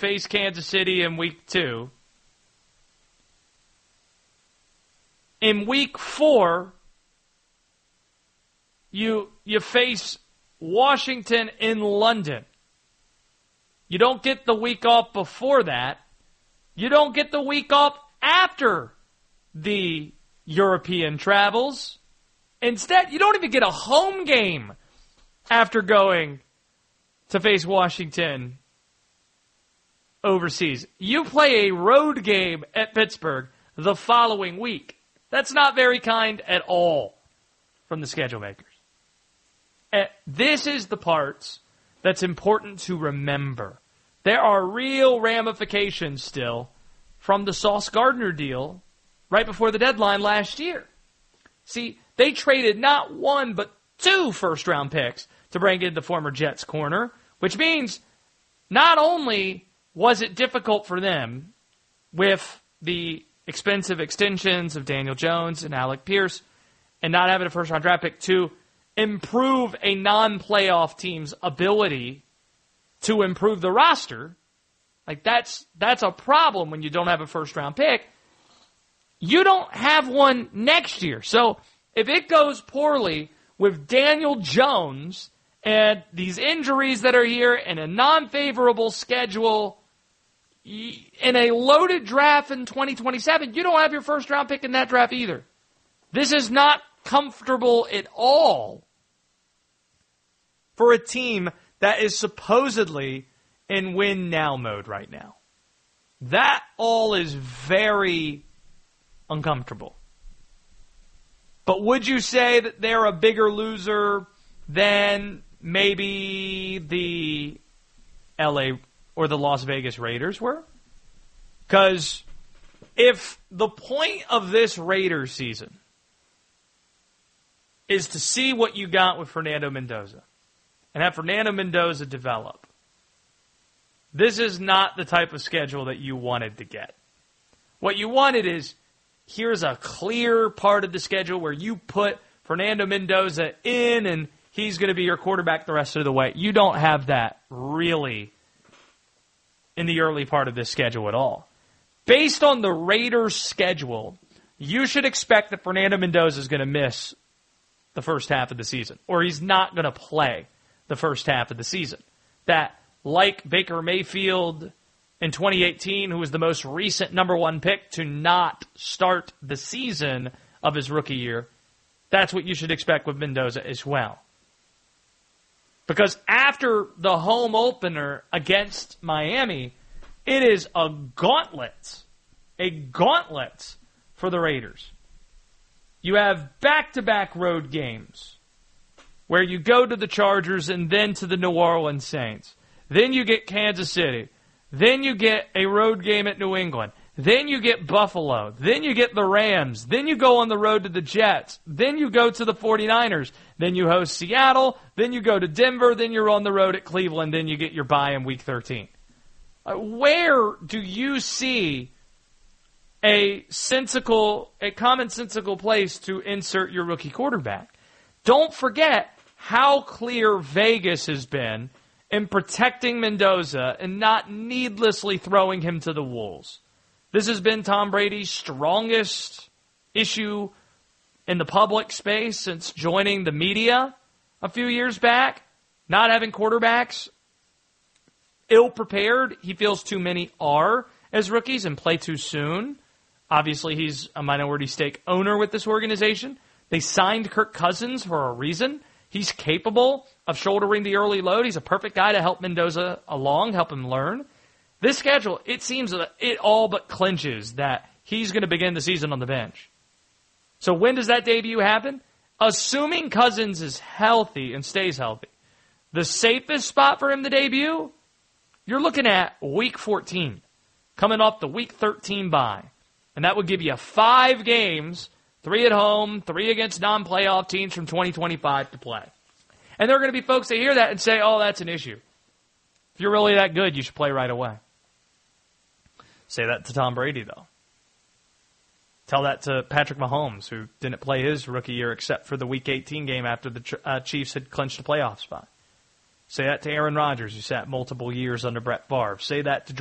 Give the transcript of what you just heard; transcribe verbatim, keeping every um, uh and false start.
face Kansas City in week two. In week four, you you face Washington in London. You don't get the week off before that. You don't get the week off after the European travels. Instead, you don't even get a home game after going to face Washington overseas. You play a road game at Pittsburgh the following week. That's not very kind at all from the schedule makers. And this is the parts that's important to remember. There are real ramifications still from the Sauce Gardner deal right before the deadline last year. See, they traded not one but two first-round picks to bring in the former Jets corner, which means not only was it difficult for them with the expensive extensions of Daniel Jones and Alec Pierce and not having a first-round draft pick to improve a non-playoff team's ability to improve the roster. Like, that's that's a problem when you don't have a first-round pick. You don't have one next year. So if it goes poorly with Daniel Jones and these injuries that are here and a non-favorable schedule in a loaded draft in twenty twenty-seven, you don't have your first-round pick in that draft either. This is not comfortable at all for a team that is supposedly in win-now mode right now. That all is very uncomfortable. But would you say that they're a bigger loser than maybe the L A or the Las Vegas Raiders were? Because if the point of this Raiders season is to see what you got with Fernando Mendoza and have Fernando Mendoza develop, this is not the type of schedule that you wanted to get. What you wanted is, here's a clear part of the schedule where you put Fernando Mendoza in and he's going to be your quarterback the rest of the way. You don't have that really in the early part of this schedule at all. Based on the Raiders' schedule, you should expect that Fernando Mendoza is going to miss the first half of the season, or he's not going to play the first half of the season. That, like Baker Mayfield in twenty eighteen, who was the most recent number one pick to not start the season of his rookie year, that's what you should expect with Mendoza as well. Because after the home opener against Miami, it is a gauntlet, a gauntlet for the Raiders. You have back-to-back road games where you go to the Chargers and then to the New Orleans Saints. Then you get Kansas City. Then you get a road game at New England. Then you get Buffalo. Then you get the Rams. Then you go on the road to the Jets. Then you go to the forty-niners. Then you host Seattle. Then you go to Denver. Then you're on the road at Cleveland. Then you get your bye in week thirteen. Uh, where do you see a sensical, a commonsensical place to insert your rookie quarterback? Don't forget how clear Vegas has been in protecting Mendoza and not needlessly throwing him to the wolves. This has been Tom Brady's strongest issue in the public space since joining the media a few years back. Not having quarterbacks ill-prepared. He feels too many are as rookies and play too soon. Obviously, he's a minority stake owner with this organization. They signed Kirk Cousins for a reason. He's capable of shouldering the early load. He's a perfect guy to help Mendoza along, help him learn. This schedule, it seems that it all but clinches that he's going to begin the season on the bench. So when does that debut happen? Assuming Cousins is healthy and stays healthy, the safest spot for him to debut, you're looking at week fourteen, coming off the week thirteen bye. And that would give you five games, three at home, three against non-playoff teams from twenty twenty-five to play. And there are going to be folks that hear that and say, oh, that's an issue. If you're really that good, you should play right away. Say that to Tom Brady, though. Tell that to Patrick Mahomes, who didn't play his rookie year except for the Week eighteen game after the uh, Chiefs had clinched a playoff spot. Say that to Aaron Rodgers, who sat multiple years under Brett Favre. Say that to